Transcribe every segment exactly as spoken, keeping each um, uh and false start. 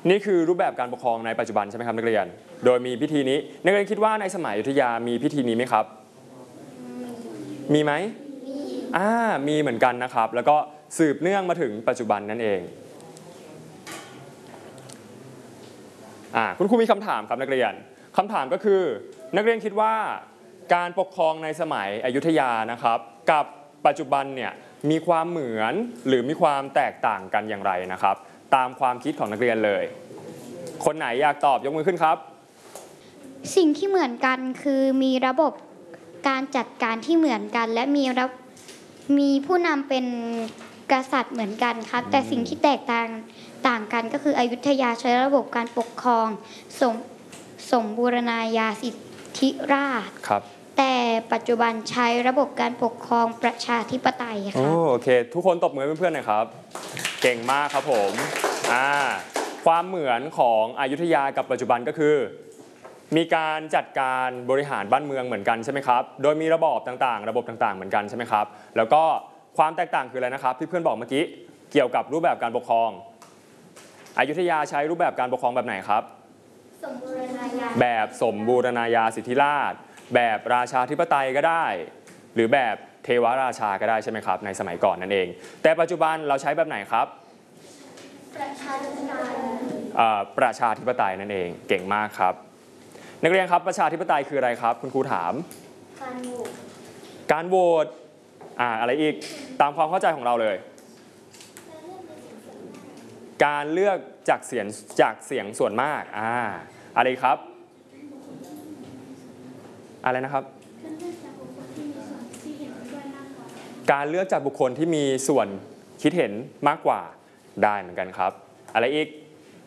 นี่คือรูปแบบการปกครองในปัจจุบันใช่ไหมครับนักเรียนโดยมีพิธีนี้นักเรียนคิดว่าในสมัยอยุธยามีพิธีนี้ไหมครับมีไหมอ่ามีเหมือนกันนะครับแล้วก็สืบเนื่องมาถึงปัจจุบันนั่นเองอ่าคุณครูมีคำถามครับนักเรียนคำถามก็คือนักเรียนคิดว่าการปกครองในสมัยอยุธยานะครับกับปัจจุบันเนี่ยมีความเหมือนหรือมีความแตกต่างกันอย่างไรนะครับตามความคิดของนักเรียนเลยคนไหนอยากตอบยกมือขึ้นครับสิ่งที่เหมือนกันคือมีระบบการจัดการที่เหมือนกันและมีระมีผู้นำเป็นกษัตริย์เหมือนกันครับแต่สิ่งที่แตกต่างต่างกันก็คืออยุธยาใช้ระบบการปกครองสมสมบูรณาญาสิทธิราชย์ครับแต่ปัจจุบันใช้ระบบการปกครองประชาธิปไตยครับโอเคทุกคนตบมือเพื่อนๆหน่อยครับเก่งมากครับผมอ่าความเหมือนของอยุธยากับปัจจุบันก็คือมีการจัดการบริหารบ้านเมืองเหมือนกันใช่ไหมครับโดยมีระบอบต่างๆระบบต่างๆเหมือนกันใช่ไหมครับแล้วก็ความแตกต่างคืออะไรนะครับที่เพื่อนบอกเมื่อกี้เกี่ยวกับรูปแบบการปกครองอยุธยาใช้รูปแบบการปกครองแบบไหนครับสมบูรณาญาแบบสมบูรณาญาสิทธิราชย์แบบราชาธิปไตยก็ได้หรือแบบเทวราชาก็ได้ใช่ไหมครับในสมัยก่อนนั่นเองแต่ปัจจุบันเราใช้แบบไหนครับประชาธิปไตยประชาธิปไตยนั่นเองเก่งมากครับนักเรียนครับประชาธิปไตยคืออะไรครับคุณครูถามการโหวตการโหวตอ่าอะไรอีกตามความเข้าใจของเราเลยการเลือกจากเสียงจากเสียงส่วนมากอ่าอะไรครับอะไรนะครับการเลือกจากบุคคลที่มีส่วนคิดเห็นมากกว่าได้เหมือนกันครับอะไรอีก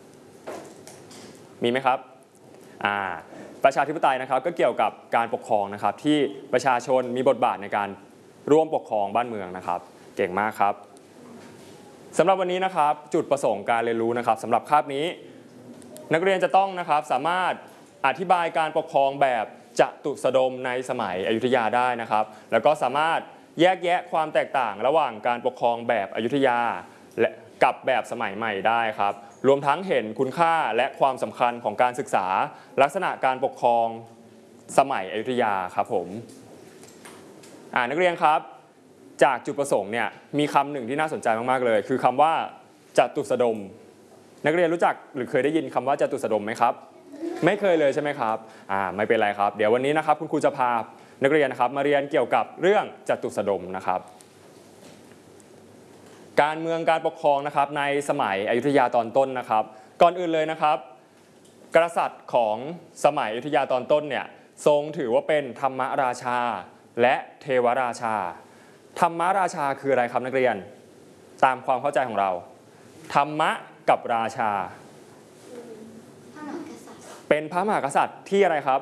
มีไหมครับอ่าประชาธิปไตยนะครับก็เกี่ยวกับการปกครองนะครับที่ประชาชนมีบทบาทในการร่วมปกครองบ้านเมืองนะครับเก่งมากครับสำหรับวันนี้นะครับจุดประสงค์การเรียนรู้นะครับสำหรับคาบนี้นักเรียนจะต้องนะครับสามารถอธิบายการปกครองแบบจตุสดมในสมัยอยุธยาได้นะครับแล้วก็สามารถแยกแยะความแตกต่างระหว่างการปกครองแบบอยุธยาและกับแบบสมัยใหม่ได้ครับรวมทั้งเห็นคุณค่าและความสำคัญของการศึกษาลักษณะการปกครองสมัยอยุธยาครับผมอ่านักเรียนครับจากจุดประสงค์เนี่ยมีคำหนึ่งที่น่าสนใจมากๆเลยคือคำว่าจตุสดมนักเรียนรู้จักหรือเคยได้ยินคำว่าจตุสดมไหมครับไม่เคยเลยใช่ไหมครับอ่าไม่เป็นไรครับเดี๋ยววันนี้นะครับคุณครูจะพานักเรียนนะครับมาเรียนเกี่ยวกับเรื่องจตุสดมนะครับการเมืองการปกครองนะครับในสมัยอยุธยาตอนต้นนะครับก่อนอื่นเลยนะครับกษัตริย์ของสมัยอยุธยาตอนต้นเนี่ยทรงถือว่าเป็นธรรมราชาและเทวราชาธรรมราชาคืออะไรครับนักเรียนตามความเข้าใจของเราธรรมะกับราชาเป็นพระมหากษัตริย์ที่อะไรครับ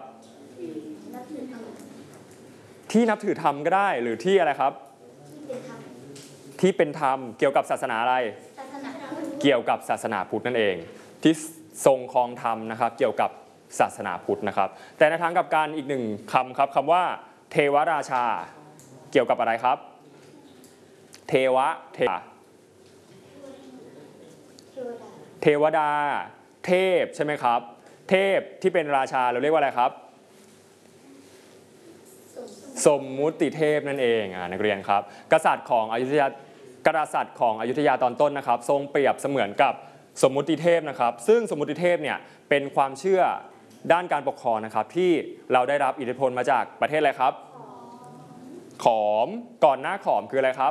ที่นับถือธรรมก็ได้หรือที่อะไรครับที่เป็นธรรมเกี่ยวกับศาสนาอะไรเกี่ยวกับศาสนาพุทธนั่นเองที่ทรงครองธรรมนะครับเกี่ยวกับศาสนาพุทธนะครับแต่ในทางกลับกันอีกหนึ่งคำครับคำว่าเทวราชาเกี่ยวกับอะไรครับเทวะเทวเทวดาเทพใช่ไหมครับเทพที่เป็นราชาเราเรียกว่าอะไรครับสมมุติเทพนั่นเองอ่านักเรียนครับกษัตริย์ของอยุธยากษัตริย์ของอยุธยาตอนต้นนะครับทรงเปรียบเสมือนกับสมมุติเทพนะครับซึ่งสมมุติเทพเนี่ยเป็นความเชื่อด้านการปกครองนะครับที่เราได้รับอิทธิพลมาจากประเทศอะไรครับขอมก่อนหน้าขอมคืออะไรครับ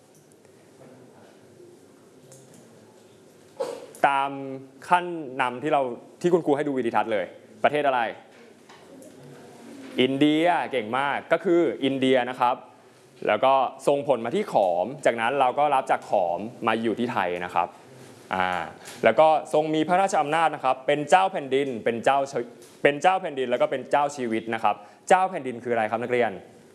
ตามขั้นนำที่เราที่คุณครูให้ดูวิดีทัศน์เลยประเทศอะไรอินเดียเก่งมากก็คืออินเดียนะครับแล้วก็ส่งผลมาที่ขอมจากนั้นเราก็รับจากขอมมาอยู่ที่ไทยนะครับอ่าแล้วก็ทรงมีพระราชอำนาจนะครับเป็นเจ้าแผ่นดินเป็นเจ้าเป็นเจ้าแผ่นดินแล้วก็เป็นเจ้าชีวิตนะครับเจ้าแผ่นดินคืออะไรครับนักเรียน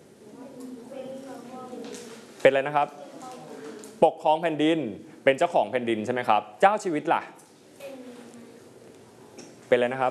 เป็นอะไรนะครับปกครองแผ่นดินเป็นเจ้าของแผ่นดินใช่ไหมครับเจ้าชีวิตล่ะเป็นอะไรนะครับ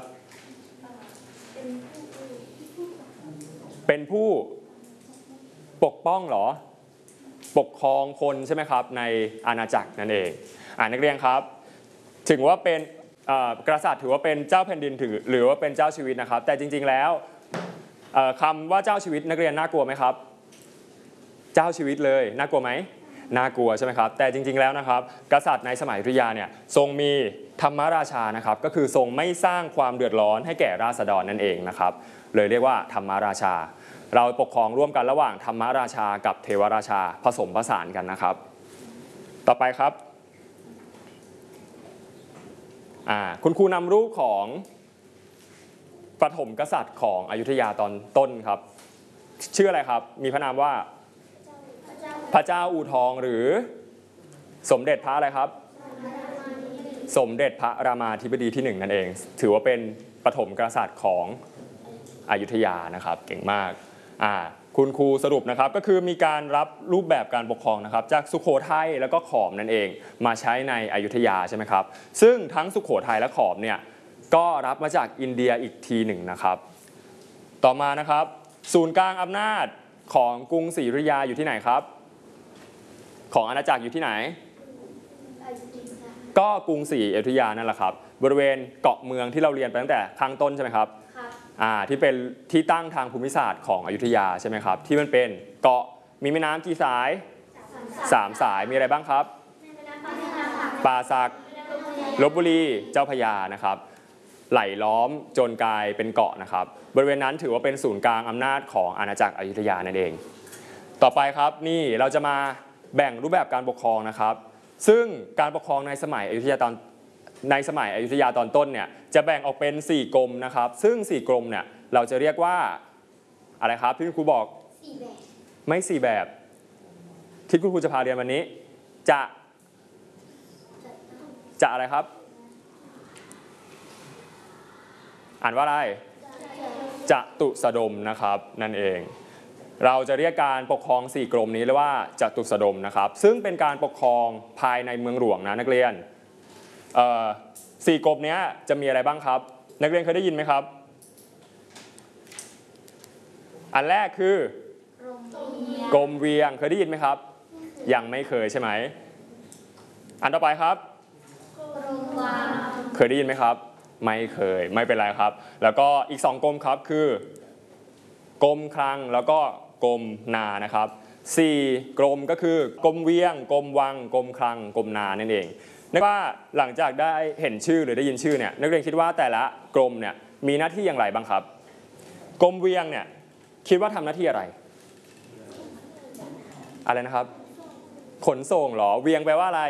เป็นผู้ปกป้องเหรอปกครองคนใช่ไหมครับในอาณาจักรนั่นเองอ่านักเรียนครับถึงว่าเป็นกษัตริย์ถือว่าเป็นเจ้าแผ่นดินถือหรือว่าเป็นเจ้าชีวิตนะครับแต่จริงๆแล้วคำว่าเจ้าชีวิตนักเรียนน่ากลัวไหมครับเจ้าชีวิตเลยน่ากลัวไหมน่ากลัวใช่ไหมครับแต่จริงๆแล้วนะครับกษัตริย์ในสมัยอยุธยาเนี่ยทรงมีธรรมราชานะครับก็คือทรงไม่สร้างความเดือดร้อนให้แก่ราษฎรนั่นเองนะครับเลยเรียกว่าธรรมราชาเราปกครองร่วมกันระหว่างธรรมราชากับเทวราชาผสมผสานกันนะครับต่อไปครับคุณครูนำรูปของปฐมกษัตริย์ของอยุธยาตอนต้นครับชื่ออะไรครับมีพระนามว่าพระเจ้าอู่ทองหรือสมเด็จพระอะไรครับสมเด็จพระรามาธิบดีที่หนึ่งนั่นเองถือว่าเป็นปฐมกษัตริย์ของอยุธยานะครับเก่งมากอ่าคุณครูสรุปนะครับก็คือมีการรับรูปแบบการปกครองนะครับจากสุโขทัยแล้วก็ขอมนั่นเองมาใช้ในอยุธยาใช่ไหมครับซึ่งทั้งสุโขทัยและขอมเนี่ยก็รับมาจากอินเดียอีกทีหนึ่งนะครับต่อมานะครับศูนย์กลางอำนาจของกรุงศรีอยุธยาอยู่ที่ไหนครับของอาณาจักรอยู่ที่ไหนก็กรุงศรีอยุธยานั่นแหละครับบริเวณเกาะเมืองที่เราเรียนไปตั้งแต่ข้างต้นใช่ไหมครับอ่าที่เป็นที่ตั้งทางภูมิศาสตร์ของอยุธยาใช่ไหมครับที่มันเป็นเกาะมีแม่น้ำกี่สายสามสายมีอะไรบ้างครับป่าสักลพบุรีเจ้าพระยานะครับไหลล้อมจนกลายเป็นเกาะนะครับบริเวณนั้นถือว่าเป็นศูนย์กลางอำนาจของอาณาจักรอยุธยานั่นเองต่อไปครับนี่เราจะมาแบ่งรูปแบบการปกครองนะครับซึ่งการปกครองในสมัยอยุธยาตอนในสมัยอยุธยาตอนต้นเนี่ยจะแบ่งออกเป็นสี่กรมนะครับซึ่งสี่กรมเนี่ยเราจะเรียกว่าอะไรครับที่คุณครูบอกสี่แบบไม่สี่แบบที่คุณครูจะพาเรียนวันนี้จะจะอะไรครับอ่านว่าอะไรจตุสดมนะครับนั่นเองเราจะเรียกการปกครองสี่กรมนี้เรียกว่าจตุสดมนะครับซึ่งเป็นการปกครองภายในเมืองหลวงนะนักเรียนสี่กรมนี้จะมีอะไรบ้างครับนักเรียนเคยได้ยินไหมครับอันแรกคือกรมเวียงเคยได้ยินไหมครับยังไม่เคยใช่ไหมอันต่อไปครับเคยได้ยินไหมครับไม่เคยไม่เป็นไรครับแล้วก็อีกสองกรมครับคือกรมคลังแล้วก็กรมนานะครับสี่กรมก็คือกรมเวียงกรมวังกรมคลังกรมนานั่นเองนึกว่าหลังจากได้เห็นชื่อหรือได้ยินชื่อเนี่ยนักเรียนคิดว่าแต่ละกรมเนี่ยมีหน้าที่อย่างไรบ้างครับกรมเวียงเนี่ยคิดว่าทำหน้าที่อะไรอะไรนะครับขนส่งหรอเวียงแปลว่าอะไร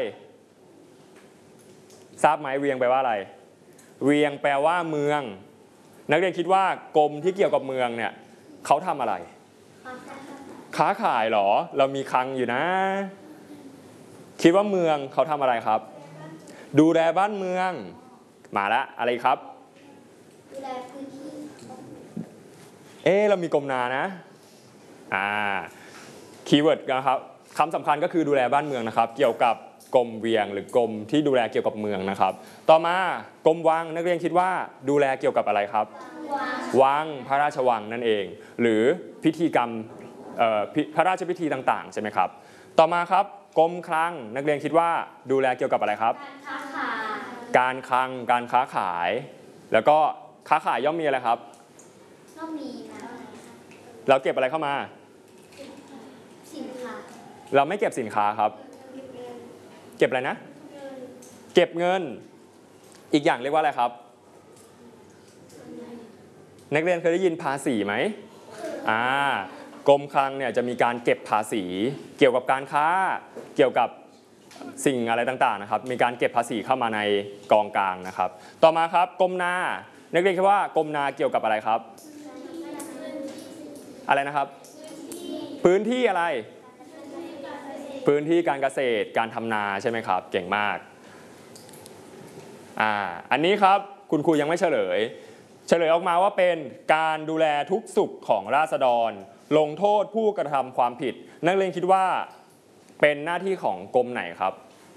ทราบไหมเวียงแปลว่าอะไรเวียงแปลว่าเมืองนักเรียนคิดว่ากรมที่เกี่ยวกับเมืองเนี่ยเขาทำอะไรค้าขายหรอเรามีคลังอยู่นะคิดว่าเมืองเขาทำอะไรครับดูแลบ้านเมืองมาละอะไรครับดูแลพื้นที่เอ๊ะเรามีกรมนานะอ่าคีย์เวิร์ดนะครับคำสำคัญก็คือดูแลบ้านเมืองนะครับเกี่ยวกับกรมเวียงหรือกรมที่ดูแลเกี่ยวกับเมืองนะครับต่อมากรมวังนักเรียนคิดว่าดูแลเกี่ยวกับอะไรครับวังพระราชวังนั่นเองหรือพิธีกรรมพระราชพิธีต่างๆใช่ไหมครับต่อมาครับกรมคลังนักเรียนคิดว่าดูแลเกี่ยวกับอะไรครับการค้าขายการคลังการค้าขายแล้วก็ค้าขายย่อมมีอะไรครับย่อมมีนะเราเก็บอะไรเข้ามาสินค้าเราไม่เก็บสินค้าครับเก็บอะไรนะเก็บเงินอีกอย่างเรียกว่าอะไรครับนักเรียนเคยได้ยินภาษีไหมอ่ากรมคลังเนี่ยจะมีการเก็บภาษีเกี่ยวกับการค้าเกี่ยวกับสิ่งอะไรต่างๆนะครับมีการเก็บภาษีเข้ามาในกองกลางนะครับต่อมาครับกรมนานักเรียนคิดว่ากรมนาเกี่ยวกับอะไรครับอะไรนะครับพื้นที่อะไรพื้นที่การเกษตรการทำนาใช่ไหมครับเก่งมากอ่าอันนี้ครับคุณครูยังไม่เฉลยเฉลยออกมาว่าเป็นการดูแลทุกสุขของราษฎรลงโทษผู้กระทำความผิดนักเรียนคิดว่าเป็นหน้าที่ของกรมไหนครับ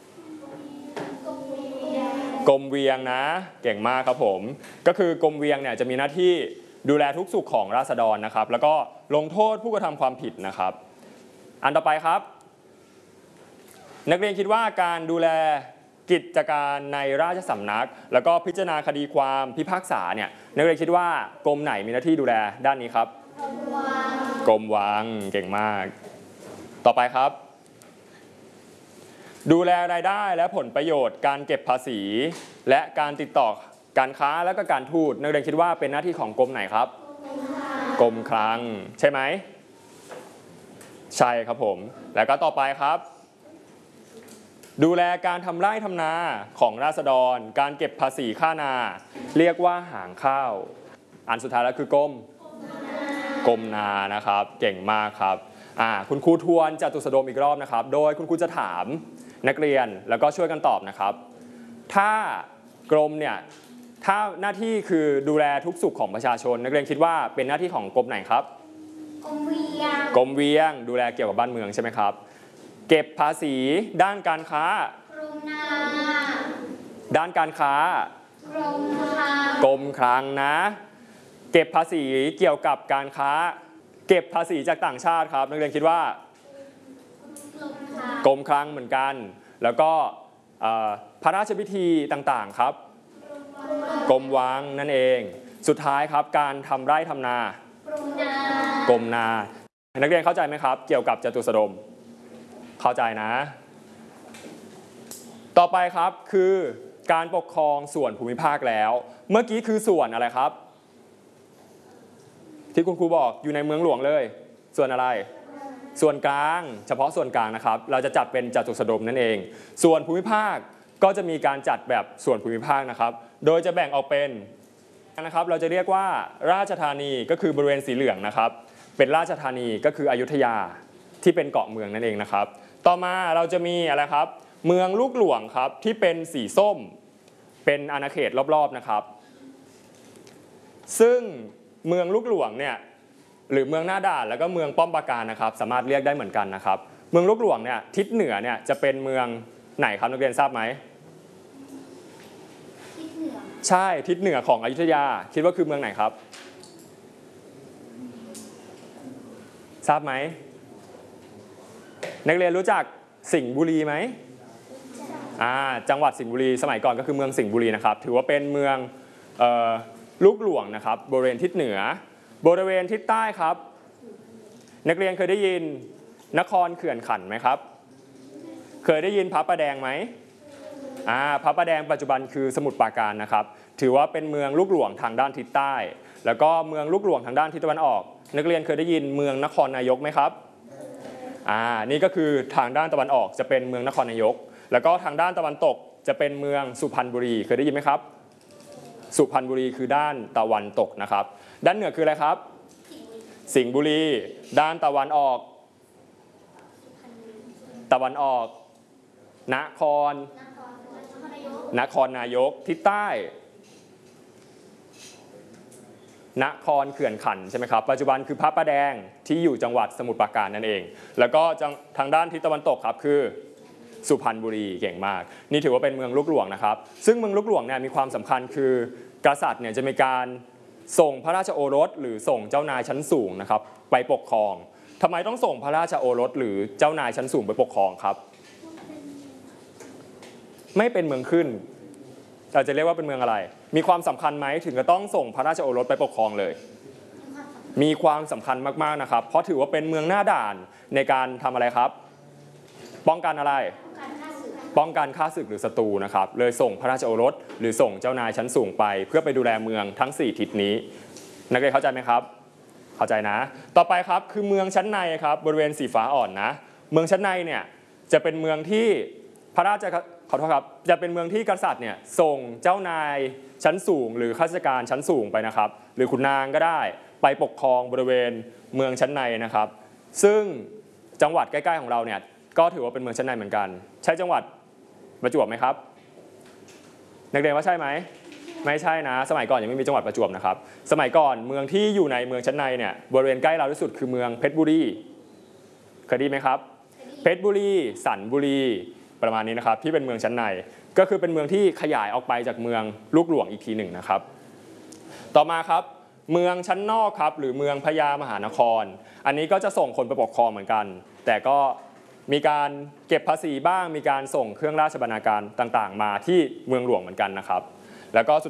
กรมเวียงนะเก่งมากครับผมก็คือกรมเวียงเนี่ยจะมีหน้าที่ดูแลทุกสุขของราษฎรนะครับแล้วก็ลงโทษผู้กระทำความผิดนะครับอันต่อไปครับนักเรียนคิดว่าการดูแลกิจการในราชสำนักแล้วก็พิจารณาคดีความพิพากษาเนี่ยนักเรียนคิดว่ากรมไหนมีหน้าที่ดูแลด้านนี้ครับกรมวังเก่งมากต่อไปครับดูแลรายได้และผลประโยชน์การเก็บภาษีและการติดต่อการค้าและก็การทูตนักเรียนคิดว่าเป็นหน้าที่ของกรมไหนครับกรมคลังใช่ไหมใช่ครับผมแล้วก็ต่อไปครับดูแลการทำไร่ทำนาของราษฎรการเก็บภาษีค่านาเรียกว่าหางข้าวอันสุดท้ายแล้วคือกรมกรมนานะครับเก่งมากครับอ่าคุณครูทวนจตุสดมอีกรอบนะครับโดยคุณครูจะถามนักเรียนแล้วก็ช่วยกันตอบนะครับถ้ากรมเนี่ยถ้าหน้าที่คือดูแลทุกสุขของประชาชนนักเรียนคิดว่าเป็นหน้าที่ของกรมไหนครับกรมเวียงกรมเวียงดูแลเกี่ยวกับบ้านเมืองใช่ไหมครับเก็บภาษีด้านการค้ากรมนาด้านการค้ากรมคลังกรมคลังนะเก็บภาษีเกี่ยวกับการค้าเก็บภาษีจากต่างชาติครับนักเรียนคิดว่ากรมคลังเหมือนกันแล้วก็พระราชพิธีต่างๆครับกรมวังนั่นเองสุดท้ายครับการทำไร่ทำนากรมนานักเรียนเข้าใจไหมครับเกี่ยวกับจตุสดมเข้าใจนะต่อไปครับคือการปกครองส่วนภูมิภาคแล้วเมื่อกี้คือส่วนอะไรครับที่คุณครูบอกอยู่ในเมืองหลวงเลยส่วนอะไรส่วนกลางเฉพาะส่วนกลางนะครับเราจะจัดเป็นจตุสดมนั่นเองส่วนภูมิภาคก็จะมีการจัดแบบส่วนภูมิภาคนะครับโดยจะแบ่งออกเป็นนะครับเราจะเรียกว่าราชธานีก็คือบริเวณสีเหลืองนะครับเป็นราชธานีก็คืออยุธยาที่เป็นเกาะเมืองนั่นเองนะครับต่อมาเราจะมีอะไรครับเมืองลูกหลวงครับที่เป็นสีส้มเป็นอาณาเขตรอบๆนะครับซึ่งเมืองลูกหลวงเนี่ยหรือเมืองหน้าด่านแล้วก็เมืองป้อมปราการนะครับสามารถเรียกได้เหมือนกันนะครับเมืองลูกหลวงเนี่ยทิศเหนือเนี่ยจะเป็นเมืองไหนครับนักเรียนทราบไหมทิศเหนือใช่ทิศเหนือของอยุธยาคิดว่าคือเมืองไหนครับทราบไหมนักเรียนรู้จักสิงห์บุรีไหมอ่าจังหวัดสิงห์บุรีสมัยก่อนก็คือเมืองสิงห์บุรีนะครับถือว่าเป็นเมืองเอ่อลูกหลวงนะครับบริเวณทิศเหนือบริเวณทิศใต้ครับนักเรียนเคยได้ยินนครเขื่อนขันธ์ไหมครับเคยได้ยินพระประแดงไหมอ่าพระประแดงปัจจุบันคือสมุทรปราการนะครับถือว่าเป็นเมืองลูกหลวงทางด้านทิศใต้แล้วก็เมืองลูกหลวงทางด้านทิศตะวันออกนักเรียนเคยได้ยินเมืองนครนายกไหมครับอ่านี่ก็คือทางด้านตะวันออกจะเป็นเมืองนครนายกแล้วก็ทางด้านตะวันตกจะเป็นเมืองสุพรรณบุรีเคยได้ยินไหมครับสุพรรณบุรีคือด้านตะวันตกนะครับด้านเหนือคืออะไรครับสิงห์บุรีด้านตะวันออกตะวันออกนครนครนายกทิศใต้นครเขื่อนขันธ์ใช่ไหมครับปัจจุบันคือพระประแดงที่อยู่จังหวัดสมุทรปราการนั่นเองแล้วก็ทางด้านทิศตะวันตกครับคือสุพรรณบุรีเก่งมากนี่ถือว่าเป็นเมืองลูกหลวงนะครับซึ่งเมืองลูกหลวงเนี่ยมีความสำคัญคือกษัตริย์เนี่ยจะมีการส่งพระราชโอรสหรือส่งเจ้านายชั้นสูงนะครับไปปกครองทำไมต้องส่งพระราชโอรสหรือเจ้านายชั้นสูงไปปกครองครับไม่เป็นเมืองขึ้นเราจะเรียกว่าเป็นเมืองอะไรมีความสำคัญไหมถึงจะต้องส่งพระราชโอรสไปปกครองเลยมีความสำคัญมากๆนะครับเพราะถือว่าเป็นเมืองหน้าด่านในการทำอะไรครับป้องกันอะไรป้องกันฆ่าศึกหรือศัตรูนะครับเลยส่งพระราชโอรสหรือส่งเจ้านายชั้นสูงไปเพื่อไปดูแลเมืองทั้งสี่ทิศนี้นักเรียนเข้าใจไหมครับเข้าใจนะต่อไปครับคือเมืองชั้นในครับบริเวณสีฟ้าอ่อนนะเมืองชั้นในเนี่ยจะเป็นเมืองที่พระราชขอโทษครับจะเป็นเมืองที่กษัตริย์เนี่ยส่งเจ้านายชั้นสูงหรือข้าราชการชั้นสูงไปนะครับหรือขุนนางก็ได้ไปปกครองบริเวณเมืองชั้นในนะครับซึ่งจังหวัดใกล้ๆของเราเนี่ยก็ถือว่าเป็นเมืองชั้นในเหมือนกันใช่จังหวัดประจวบไหมครับนักเรียนว่าใช่ไหมไม่ใช่นะสมัยก่อนยังไม่มีจังหวัดประจวบนะครับสมัยก่อนเมืองที่อยู่ในเมืองชั้นในเนี่ยบริเวณใกล้เราที่สุดคือเมืองเพชรบุรีเคยได้ไหมครับเพชรบุรีสันบุรีประมาณนี้นะครับที่เป็นเมืองชั้นในก็คือเป็นเมืองที่ขยายออกไปจากเมืองลูกหลวงอีกทีหนึ่งนะครับต่อมาครับเมืองชั้นนอกครับหรือเมืองพญามหานครอันนี้ก็จะส่งคนไปปกครองเหมือนกันแต่ก็มีการเก็บภาษีบ้างมีการส่งเครื่องราชบรรณาการต่างๆ มาที่เมืองหลวงเหมือนกันนะครับแล้วก็